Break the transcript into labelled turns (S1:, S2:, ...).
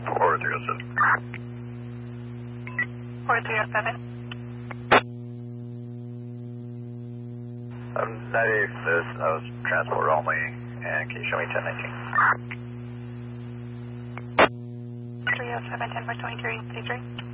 S1: 4307.
S2: 4307.
S1: 95th, I was transport only, and can you show me 1019?
S2: 307, 10 by 23, 33.